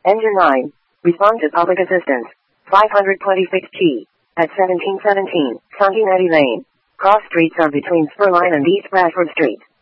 Engine 9. Respond to public assistance. 526 G. At 1717, Sanguinetti Lane. Cross streets are between Spur Line and East Bradford Street.